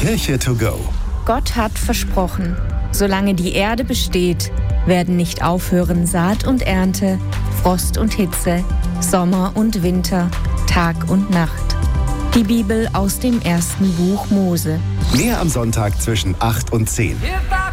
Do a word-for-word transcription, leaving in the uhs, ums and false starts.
Kirche to go. Gott hat versprochen, solange die Erde besteht, werden nicht aufhören Saat und Ernte, Frost und Hitze, Sommer und Winter, Tag und Nacht. Die Bibel aus dem ersten Buch Mose. Mehr am Sonntag zwischen acht und zehn.